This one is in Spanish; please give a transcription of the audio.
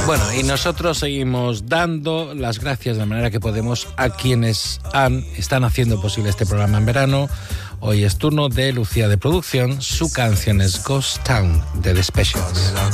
Bueno, y nosotros seguimos dando las gracias de manera que podemos a quienes están haciendo posible este programa en verano. Hoy es turno de Lucía de Producción. Su canción es Ghost Town de The Specials.